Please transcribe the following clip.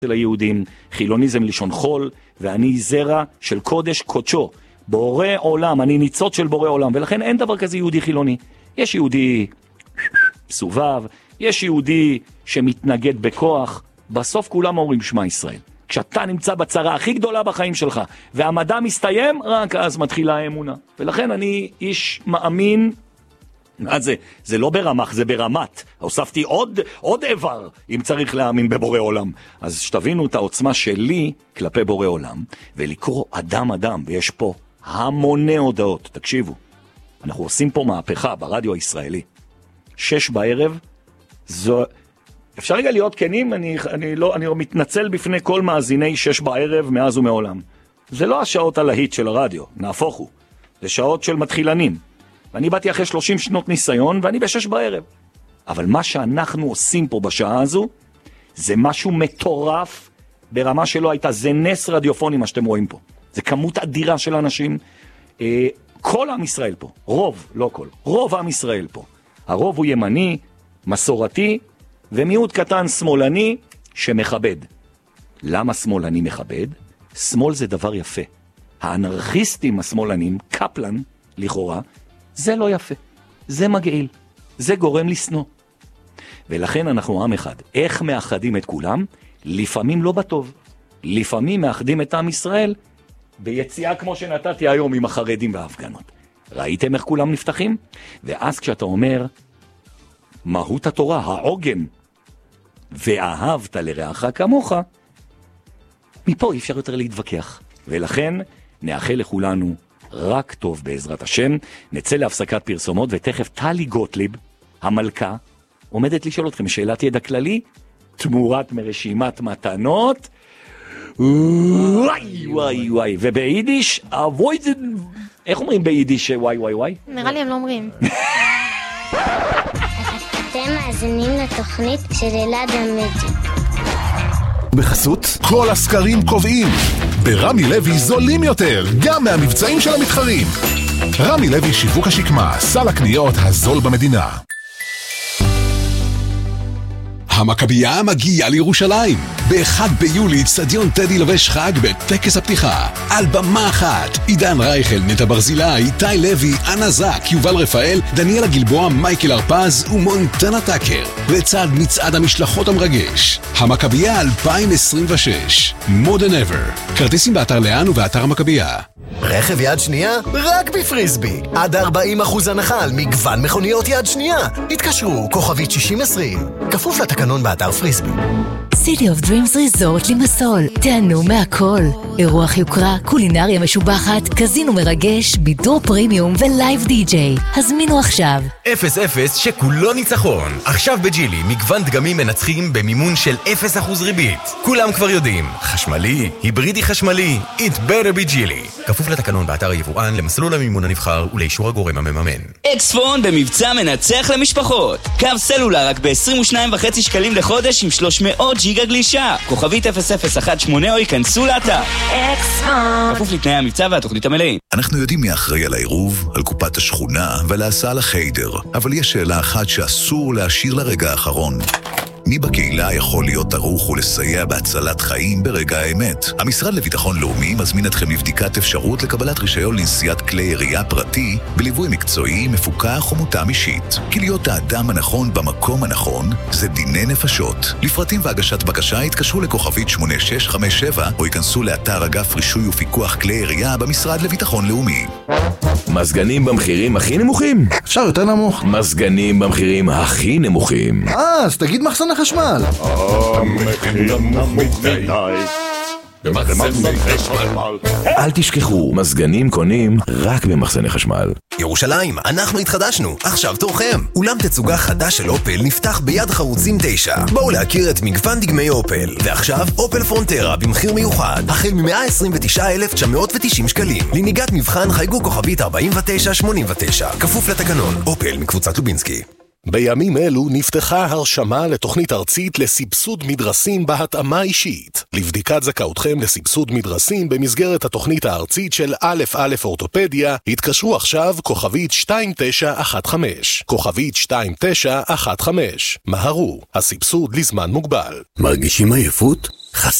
של היהודים, חילוניזם לשון חול, ואני זרע של קודש קודשו, בורא עולם, אני ניצוץ של בורא עולם, ולכן אין דבר כזה יהודי חילוני. יש יהודי סובב, יש יהודי שמתנגד בכוח, בסוף כולם אומרים שמע ישראל. כשאתה נמצא בצרה הכי גדולה בחיים שלך, והמדע מסתיים, רק אז מתחילה האמונה. ולכן אני איש מאמין, זה לא ברמח, זה ברמת. הוספתי עוד איבר, אם צריך להאמין בבורא עולם. אז שתבינו את העוצמה שלי כלפי בורא עולם, ולקרוא אדם, ויש פה המוני הודעות. תקשיבו, אנחנו עושים פה מהפכה ברדיו הישראלי. 6 בערב, אפשר רגע להיות כנים, אני מתנצל בפני כל מאזיני 6 בערב מאז ומעולם. זה לא השעות הלהיט של הרדיו, נהפוך הוא. זה שעות של מתחילנים. ואני באתי אחרי 30 שנות ניסיון, ואני ב6 בערב. אבל מה שאנחנו עושים פה בשעה הזו, זה משהו מטורף ברמה שלא הייתה. זה נס רדיופוני מה שאתם רואים פה. זה כמות אדירה של אנשים. כל עם ישראל פה, לא כל, רוב עם ישראל פה. הרוב הוא ימני, מסורתי, ומיעוט קטן שמאלני שמכבד. למה שמאלני מכבד? שמאל זה דבר יפה. האנרכיסטים השמאלנים, קפלן, לכאורה, זה לא יפה. זה מגעיל. זה גורם לסנוע. ולכן אנחנו עם אחד. איך מאחדים את כולם? לפעמים לא בטוב. לפעמים מאחדים את עם ישראל ביציאה כמו שנתתי היום עם החרדים וההפגנות. ראיתם איך כולם נפתחים? ואז כשאתה אומר, מהות התורה, העוגן, ואהבת לרעך כמוך, מפה אי אפשר יותר להתווכח. ולכן נאחל לכולנו רק טוב בעזרת השם. נצא להפסקת פרסומות, ותכף טלי גוטליב, המלכה, עומדת לשאול אתכם שאלת ידע כללי, תמורת מרשימת מתנות, וואי, וביידיש, איך אומרים ביידיש וואי? נראה לי הם לא אומרים. אתם מאזינים לתוכנית של אלעד עמידי. בחסות כל הסקרים קובעים ברמי לוי זולים יותר גם מהמבצעים של המתחרים. רמי לוי שיווק השקמה, סל הקניות הזול במדינה. המכבייה מגיעה לירושלים. ב-1 ביולי אצטדיון טדי לובש חג בטקס הפתיחה. על במה אחת, עידן רייכל, נטע ברזילה, איתי לוי, אנה זק, יובל רפאל, דניאלה גלבוע, מייקל הרפז ומונטנה טאקר. לצד מצעד המשלחות המרגש. המכבייה 2026. More than ever. כרטיסים באתר לאן ובאתר המכבייה. רכב יד שנייה? רק בפריסבי. עד 40% הנחה על מגוון מכוניות יד שנייה. התקשרו, כוכבית 6020. כפוף לתקנון באתר פריסבי. City of Dreams Resort לימסול. תענו מהכל. אירוח יוקרה, קולינריה משובחת, קזינו מרגש, בידור פרימיום ולייב די-ג'יי. הזמינו עכשיו. 0-0 שכולו ניצחון. עכשיו בג'ילי, מגוון דגמים מנצחים במימון של 0% ריבית. כולם כבר יודעים. חשמלי, היברידי חשמלי, it better be ג'ילי. כפוף לתקנון באתר היבואן, למסלול המימון הנבחר ולאישור הגורם המממן. אקספון במבצע מנצח למשפחות. קו סלולר רק ב-22.5 שקלים לחודש עם 300 ג'יגה גלישה. כוכבית 0018 או ייכנסו לאתר. אקספון. כפוף לתנאי המבצע והתוכנית המלאים. אנחנו יודעים מי אחראי על העירוב, על קופת השכונה ועל ההסעה לחיידר. אבל יש שאלה אחת שאסור להשאיר לרגע האחרון. מי בקהילה יכול להיות ערוך ולסייע בהצלת חיים ברגע האמת? המשרד לביטחון לאומי מזמין אתכם לבדיקת אפשרות לקבלת רישיון לנשיאת כלי ירייה פרטי בליווי מקצועי, מפוקח ומותאם אישית. כי להיות האדם הנכון במקום הנכון זה דיני נפשות. לפרטים והגשת בקשה התקשרו לכוכבית 8657 או ייכנסו לאתר אגף רישוי ופיקוח כלי ירייה במשרד לביטחון לאומי. מזגנים במחירים הכי נמוכים? אפשר יותר נמוך. מזגנים במחירים הכי נמוכים. אז תגיד מחסן החשמל. המחיר נמוך מדי. במחסני חשמל. אל תשכחו, מזגנים קונים רק במחסני חשמל. ירושלים, אנחנו התחדשנו, עכשיו תורכם. אולם תצוגה חדש של אופל נפתח ביד חרוצים 9. בואו להכיר את מגוון דגמי אופל. ועכשיו, אופל פרונטרה במחיר מיוחד, החל מ-129,990 שקלים. לנהיגת מבחן חייגו כוכבית 4989. כפוף לתקנון, אופל מקבוצת לובינסקי. בימים אלו נפתחה הרשמה לתוכנית ארצית לסבסוד מדרסים בהתאמה אישית. לבדיקת זכאותכם לסבסוד מדרסים במסגרת התוכנית הארצית של א' אורתופדיה, התקשרו עכשיו כוכבית 2915. כוכבית 2915. מהרו, הסבסוד לזמן מוגבל. מרגישים עייפות?